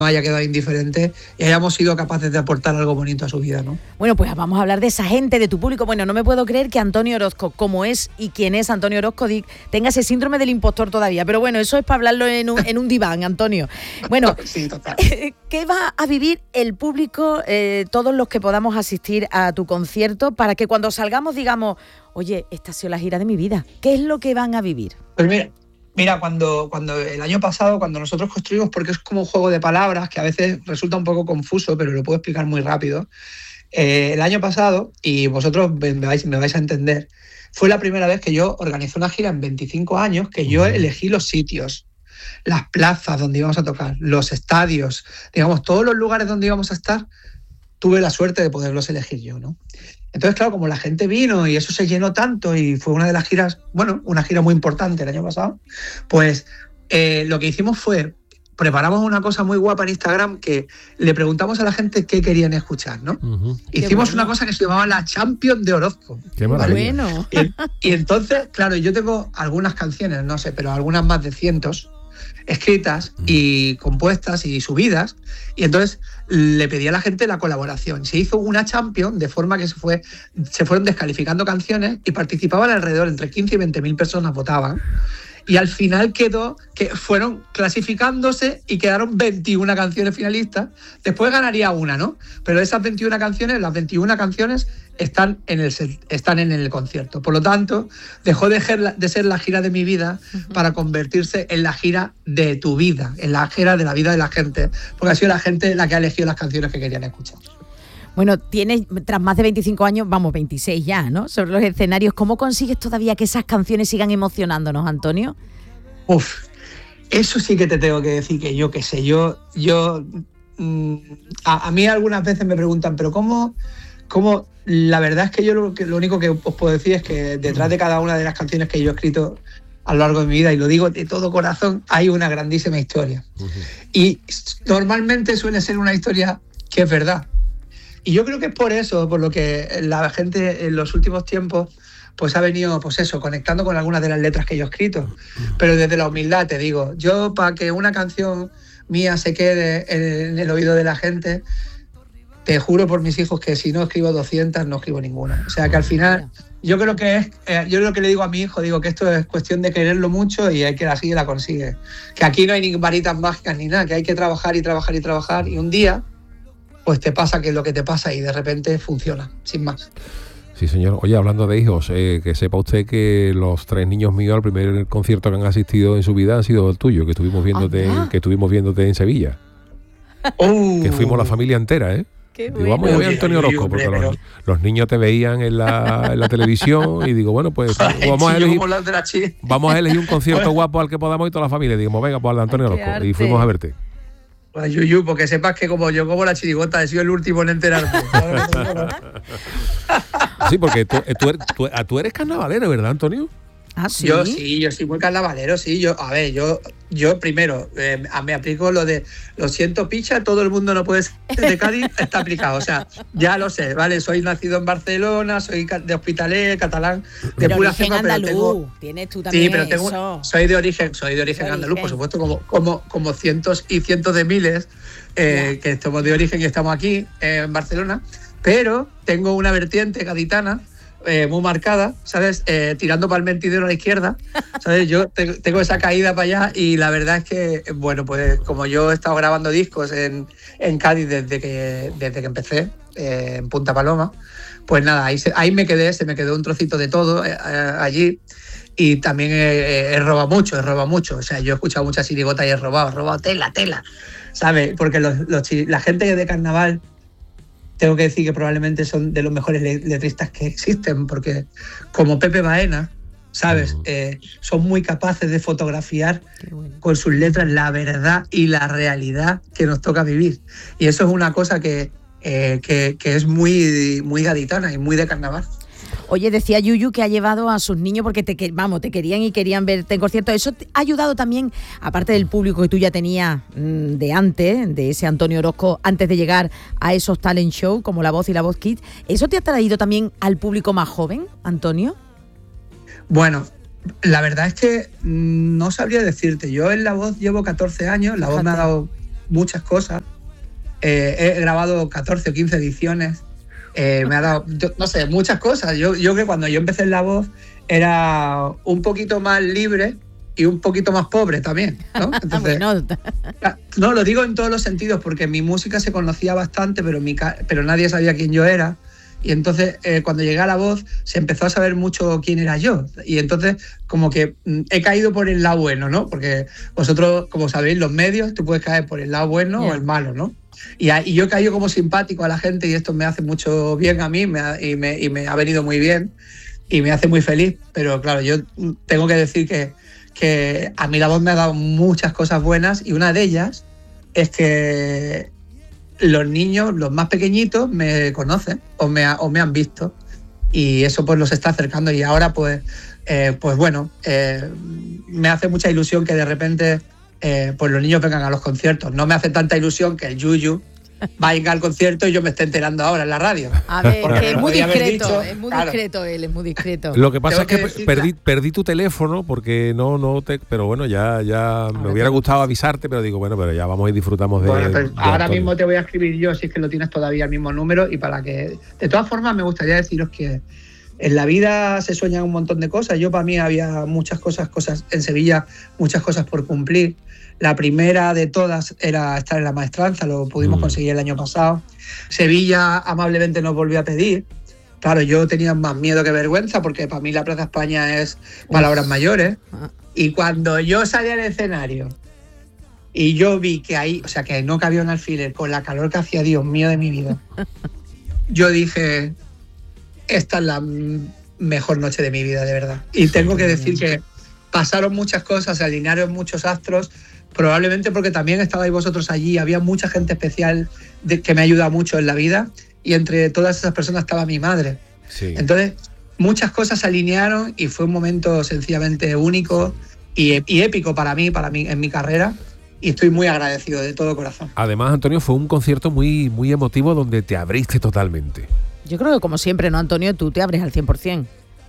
haya quedado indiferente y hayamos sido capaces de aportar algo bonito a su vida, ¿no? Bueno, pues vamos a hablar de esa gente, de tu público. Bueno, no me puedo creer que Antonio Orozco, como es y quién es Antonio Orozco, tenga ese síndrome del impostor todavía. Pero bueno, eso es para hablarlo en un diván, Antonio. Bueno, sí, total. ¿Qué va a vivir el público, todos los que podamos asistir a tu concierto, para que cuando salgamos digamos, oye, esta ha sido la gira de mi vida? ¿Qué es lo que van a vivir? Pues mira, cuando el año pasado, cuando nosotros construimos, porque es como un juego de palabras que a veces resulta un poco confuso, pero lo puedo explicar muy rápido. El año pasado, y vosotros me vais a entender, fue la primera vez que yo organizé una gira en 25 años, que yo elegí los sitios, las plazas donde íbamos a tocar, los estadios, digamos, todos los lugares donde íbamos a estar, tuve la suerte de poderlos elegir yo, ¿no? Entonces, claro, como la gente vino y eso se llenó tanto y fue una de las giras, bueno, una gira muy importante el año pasado, pues lo que hicimos fue, preparamos una cosa muy guapa en Instagram que le preguntamos a la gente qué querían escuchar, ¿no? Hicimos una cosa que se llamaba la Champions de Orozco. ¡Qué maravilla! Bueno. Y entonces, claro, yo tengo algunas canciones, no sé, pero algunas más de cientos, escritas y compuestas y subidas, y entonces le pedí a la gente la colaboración. Se hizo una Champions de forma que se fueron descalificando canciones y participaban alrededor entre 15 y 20.000 personas, votaban, y al final quedó que fueron clasificándose y quedaron 21 canciones finalistas. Después ganaría una, ¿no? Pero esas 21 canciones, las 21 canciones están en el concierto. Por lo tanto, dejó de ser la gira de mi vida para convertirse en la gira de tu vida, en la gira de la vida de la gente, porque ha sido la gente la que ha elegido las canciones que querían escuchar. Bueno, tienes, tras más de 25 años, vamos, 26 ya, ¿no?, sobre los escenarios. ¿Cómo consigues todavía que esas canciones sigan emocionándonos, Antonio? Eso sí que te tengo que decir que yo qué sé, a mí algunas veces me preguntan, pero ¿cómo? La verdad es que yo lo único que os puedo decir es que detrás de cada una de las canciones que yo he escrito a lo largo de mi vida, y lo digo de todo corazón, hay una grandísima historia. Y normalmente suele ser una historia que es verdad. Y yo creo que es por eso, por lo que la gente en los últimos tiempos pues ha venido, pues eso, conectando con algunas de las letras que yo he escrito. Pero desde la humildad te digo, yo para que una canción mía se quede en el oído de la gente, te juro por mis hijos que si no escribo 200, no escribo ninguna. O sea que al final, yo creo que le digo a mi hijo, digo que esto es cuestión de quererlo mucho y hay que así la consigue. Que aquí no hay ni varitas mágicas ni nada, que hay que trabajar y trabajar y trabajar, y un día pues te pasa que es lo que te pasa y de repente funciona, sin más. Sí, señor. Oye, hablando de hijos, que sepa usted que los 3 niños míos al primer concierto que han asistido en su vida han sido el tuyo, que estuvimos viéndote en Sevilla. Que fuimos la familia entera, ¿eh? Qué digo, bueno. vamos a ver a Antonio Orozco, porque los niños te veían en la televisión y digo, bueno, pues vamos a elegir un concierto guapo al que podamos ir toda la familia. Digo, venga, pues al de Antonio Orozco. Y fuimos a verte. Pues Yuyu, porque sepas que como la chirigota, he sido el último en enterarme. Sí, porque tú eres carnavalero, ¿verdad, Antonio? ¿Ah, sí? Yo soy muy carnavalero, sí. Yo primero me aplico lo de lo siento picha, todo el mundo no puede ser de Cádiz, está aplicado. O sea, ya lo sé, ¿vale? Soy nacido en Barcelona, soy de Hospitalet, catalán, de pero pura origen cepa, andaluz. Tienes tú también. Sí, pero soy de origen andaluz, por supuesto, como cientos y cientos de miles que estamos de origen y estamos aquí en Barcelona. Pero tengo una vertiente gaditana muy marcada, ¿sabes? Tirando para el mentidero a la izquierda, ¿sabes? Yo tengo esa caída para allá y la verdad es que, bueno, pues como yo he estado grabando discos en Cádiz desde que empecé, en Punta Paloma, pues nada, ahí se me quedó un trocito de todo allí. Y también he robado mucho. O sea, yo he escuchado muchas chirigotas y he robado tela, ¿sabes? Porque la gente de carnaval, tengo que decir que probablemente son de los mejores letristas que existen, porque como Pepe Baena, ¿sabes? Son muy capaces de fotografiar con sus letras la verdad y la realidad que nos toca vivir. Y eso es una cosa que es muy, muy gaditana y muy de carnaval. Oye, decía Yuyu que ha llevado a sus niños porque te querían y querían verte en concierto. Eso te ha ayudado también, aparte del público que tú ya tenías de antes, de ese Antonio Orozco, antes de llegar a esos talent show como La Voz y La Voz Kids. ¿Eso te ha traído también al público más joven, Antonio? Bueno, la verdad es que no sabría decirte. Yo en La Voz llevo 14 años, La Voz me ha dado muchas cosas. He grabado 14 o 15 ediciones. Me ha dado, no sé, muchas cosas. Yo que cuando yo empecé en La Voz era un poquito más libre y un poquito más pobre también, ¿no? Entonces, no, lo digo en todos los sentidos, porque mi música se conocía bastante, pero nadie sabía quién yo era. Y entonces, cuando llegué a La Voz, se empezó a saber mucho quién era yo. Y entonces, como que he caído por el lado bueno, ¿no? Porque vosotros, como sabéis, los medios, tú puedes caer por el lado bueno o el malo, ¿no? Y yo he caído como simpático a la gente, y esto me hace mucho bien a mí, y me ha venido muy bien y me hace muy feliz. Pero claro, yo tengo que decir que a mí La Voz me ha dado muchas cosas buenas, y una de ellas es que los niños, los más pequeñitos, me conocen o me han visto, y eso pues los está acercando. Y ahora pues bueno, me hace mucha ilusión que de repente pues los niños vengan a los conciertos. No me hace tanta ilusión que el Yuyu vaya al concierto y yo me esté enterando ahora en la radio. A ver, que es muy discreto, discreto él, es muy discreto. Lo que pasa es que perdí tu teléfono porque pero bueno, ya me hubiera gustado avisarte, pero digo, bueno, pero ya vamos y disfrutamos de... Bueno, pues ahora mismo te voy a escribir yo, si es que lo tienes todavía el mismo número, y para que... De todas formas, me gustaría deciros que en la vida se sueñan un montón de cosas. Yo, para mí, había muchas cosas en Sevilla, muchas cosas por cumplir. La primera de todas era estar en la maestranza, lo pudimos conseguir el año pasado. Sevilla amablemente nos volvió a pedir. Claro, yo tenía más miedo que vergüenza, porque para mí la Plaza España es palabras mayores. Y cuando yo salí al escenario y yo vi que ahí, o sea, que no cabía un alfiler, con la calor que hacía, Dios mío de mi vida, yo dije, esta es la mejor noche de mi vida, de verdad. Y tengo que decir que pasaron muchas cosas, se alinearon muchos astros, probablemente porque también estabais vosotros allí, había mucha gente especial que me ha ayudado mucho en la vida, y entre todas esas personas estaba mi madre. Sí. Entonces, muchas cosas se alinearon y fue un momento sencillamente único y épico para mí en mi carrera, y estoy muy agradecido de todo corazón. Además, Antonio, fue un concierto muy, muy emotivo donde te abriste totalmente. Yo creo que, como siempre, ¿no, Antonio? Tú te abres al 100%.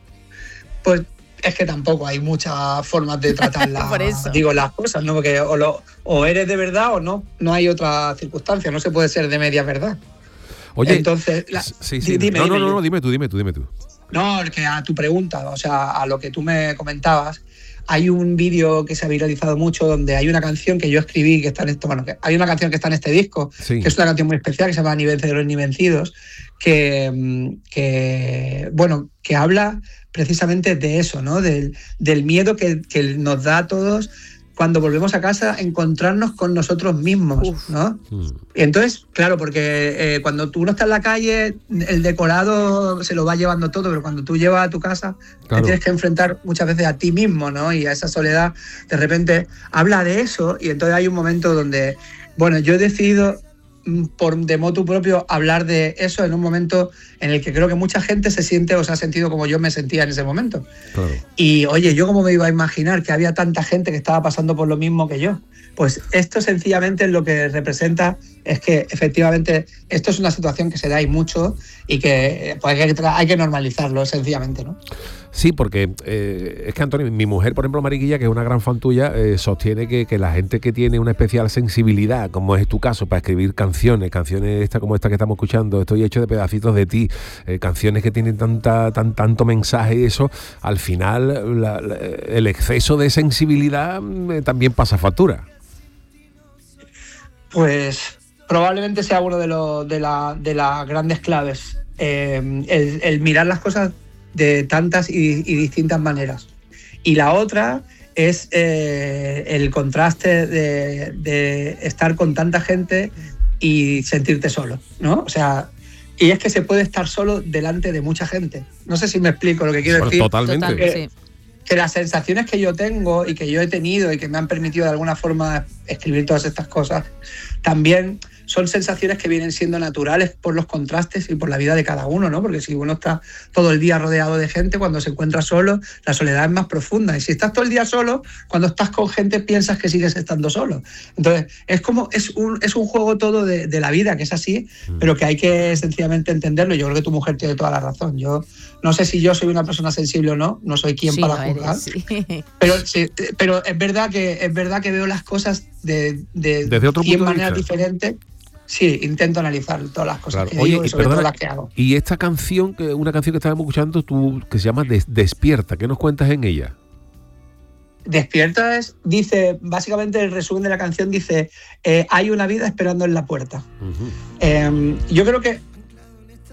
Pues es que tampoco hay muchas formas de tratar las cosas, ¿no? Porque o eres de verdad o no. No hay otra circunstancia, no se puede ser de media verdad. Oye, entonces, dime tú. No, que a tu pregunta, o sea, a lo que tú me comentabas, hay un vídeo que se ha viralizado mucho donde hay una canción que yo escribí, que hay una canción que está en este disco, que es una canción muy especial, que se llama Ni vencedores ni vencidos, que habla precisamente de eso, ¿no? Del miedo que nos da a todos cuando volvemos a casa, encontrarnos con nosotros mismos, ¿no? Y entonces, claro, porque cuando tú no estás en la calle, el decorado se lo va llevando todo, pero cuando tú llevas a tu casa, te tienes que enfrentar muchas veces a ti mismo, ¿no? Y a esa soledad, de repente, habla de eso, y entonces hay un momento donde, bueno, yo he decidido de motu propio hablar de eso en un momento en el que creo que mucha gente se siente o se ha sentido como yo me sentía en ese momento. Claro. Y oye, yo cómo me iba a imaginar que había tanta gente que estaba pasando por lo mismo que yo. Pues esto sencillamente lo que representa es que efectivamente esto es una situación que se da y mucho, y que pues hay que normalizarlo sencillamente, ¿no? Sí, porque es que, Antonio, mi mujer, por ejemplo, Mariquilla, que es una gran fan tuya, sostiene que la gente que tiene una especial sensibilidad, como es tu caso, para escribir canciones como esta que estamos escuchando, Estoy hecho de pedacitos de ti, canciones que tienen tanto mensaje, y eso, al final el exceso de sensibilidad también pasa factura. Pues probablemente sea uno de las grandes claves, el mirar las cosas de tantas y distintas maneras. Y la otra es el contraste de estar con tanta gente y sentirte solo, ¿no? O sea, y es que se puede estar solo delante de mucha gente. No sé si me explico lo que quiero decir. Totalmente. Que las sensaciones que yo tengo y que yo he tenido y que me han permitido de alguna forma escribir todas estas cosas también son sensaciones que vienen siendo naturales por los contrastes y por la vida de cada uno, ¿no? Porque si uno está todo el día rodeado de gente, cuando se encuentra solo, la soledad es más profunda. Y si estás todo el día solo, cuando estás con gente piensas que sigues estando solo. Entonces, es un juego todo de la vida, que es así, pero que hay que sencillamente entenderlo. Yo creo que tu mujer tiene toda la razón. Yo no sé si yo soy una persona sensible o no soy quien para juzgar. Sí. Pero es verdad que veo las cosas desde otro 100 maneras diferentes. Sí, intento analizar todas las cosas que digo y sobre todo las que hago. Y esta canción, una canción que estábamos escuchando tú, que se llama Despierta, ¿qué nos cuentas en ella? Despierta dice, básicamente el resumen de la canción dice, hay una vida esperando en la puerta. Uh-huh. Yo creo que